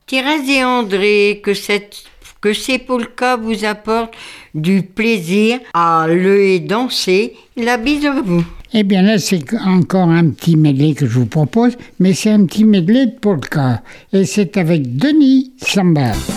Thérèse et André, que ces polkas vous apportent du plaisir à le danser. La bise à vous. Eh bien là, c'est encore un petit medley que je vous propose, mais c'est un petit medley de polka. Et c'est avec Denis Samba.